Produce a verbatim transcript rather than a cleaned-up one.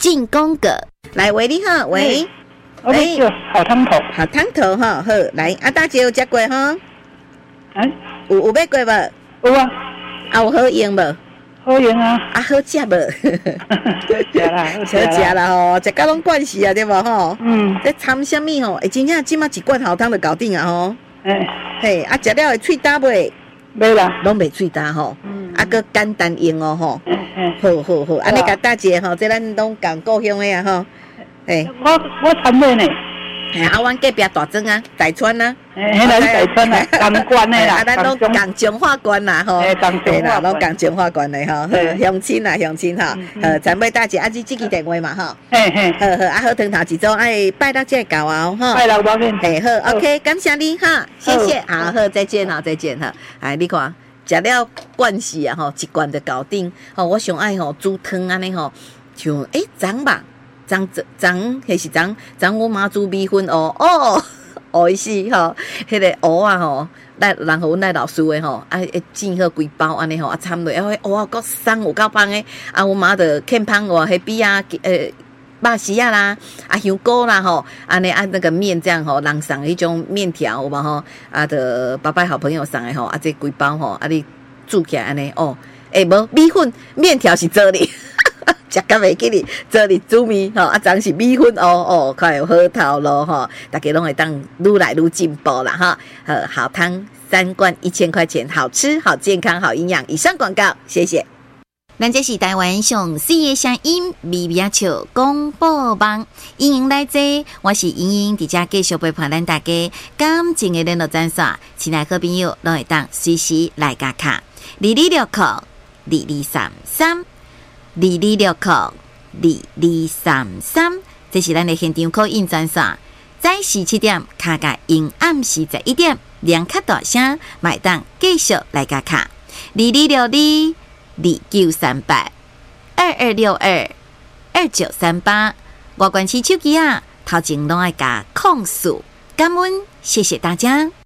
进攻个。来，喂，你好，喂， 我要叫好汤头， 好汤头哈，好，来，阿大姐有食过哈？ 嗯， 有有买过无？ 有啊， 啊有好用无？ 好用啊， 啊好食无？ 好食啦，好好食啦吼，食到拢惯死啊，对无吼？ 嗯， 在掺什么吼？哎，真正即马一罐好汤就搞定啊吼。 哎， 嘿，啊食了会喙焦袂？ 袂啦， 拢袂喙焦吼。嗯，啊个简单用哦吼。 嗯嗯， 好好好，安尼甲大姐吼，这咱拢共故乡的啊吼。嘿， 我我参会呢。 哎，啊，阮隔壁大庄啊，大川啊， 哎，迄个大川啊，同关的啦， 啊，咱拢共彰化县啦吼， 哎，共彰化， 拢共彰化县的吼，乡亲啦，乡亲哈，呃，参拜大姐，啊，这这支电话嘛吼， 嘿嘿， 好好，啊，好汤头一种，哎，拜六才会到啊，吼， 拜六包面， 哎，好 ，OK， 感谢你哈，谢谢，好好，再见哈，再见哈，哎，你看，食了惯死啊吼，一罐就搞定，吼，我上爱吼煮汤安尼吼，像诶粽吧。昨昨迄是昨昨我妈煮米粉哦哦，哦死吼，迄个蚵啊吼，来然后阮来老师诶吼，啊会煎好规包安尼吼，啊掺落，啊迄蚵啊够松有够芳诶，啊阮妈着欠芳我迄比啊呃肉丝啊啦，啊香菇啦吼，安尼啊那个面这样吼，人送迄种面条有无吼，啊着爸爸好朋友送诶吼，啊这规包吼，啊你煮起来安尼哦，诶无米粉面条是做哩。食甲袂记哩，做哩煮面吼，啊，昨是米粉哦哦，快有好头路吼，大家拢会当愈来愈进步啦哈。呃，好汤三罐一千块钱，好吃、好健康、好营养。以上广告，谢谢。咱这是台湾上四个声音，微微笑广播网，欢迎来坐，我是莹莹，伫遮继续陪伴咱大家感情的联络专线，亲爱好朋友拢会当随时来加卡，二二六扣二二三三。二二六扣二二三三，这是咱的现场口音专线。早时七点，卡甲因暗时十一点，两卡大声，买单继续来加卡。二二六二二九三八二二六二二九三八，外关市手机啊，头前拢爱加控诉，感恩，谢谢大家。